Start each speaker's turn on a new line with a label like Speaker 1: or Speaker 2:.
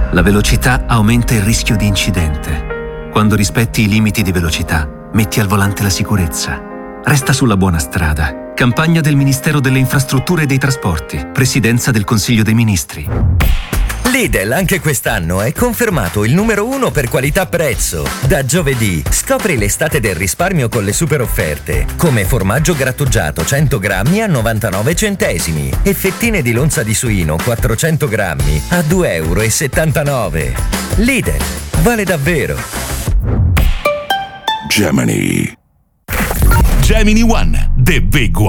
Speaker 1: La velocità aumenta il rischio di incidente. Quando rispetti i limiti di velocità, metti al volante la sicurezza. Resta sulla buona strada. Campagna del Ministero delle Infrastrutture e dei Trasporti. Presidenza del Consiglio dei Ministri.
Speaker 2: Lidl anche quest'anno è confermato il numero 1 per qualità-prezzo. Da giovedì scopri l'estate del risparmio con le super offerte, come formaggio grattugiato 100 grammi a 99 centesimi e fettine di lonza di suino 400 grammi a 2,79 euro. Lidl, vale davvero.
Speaker 3: Gemini One, the big one.